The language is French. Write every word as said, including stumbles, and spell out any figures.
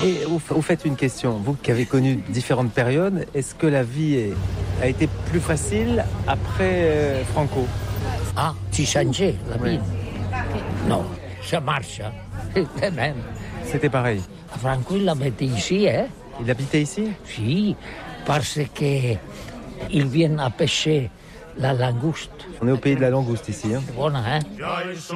Et au, au fait, une question. Vous qui avez connu différentes périodes, est-ce que la vie est- a été plus facile après euh, Franco? Ah, si changé la Oui. vie? Non, ça marche. Hein. C'est même. C'était pareil. Franco, il habitait ici, hein? Il habitait ici? Si, parce que ils viennent à pêcher la langouste. On est au pays de la langouste ici. Hein. C'est bon, hein?